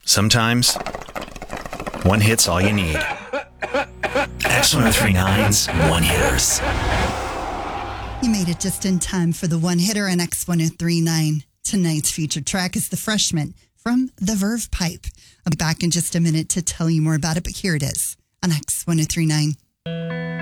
Sometimes, one hit's all you need. X1039's One Hitters. You made it just in time for the one hitter on X1039. Tonight's featured track is The Freshman from The Verve Pipe. I'll be back in just a minute to tell you more about it, but here it is on X1039.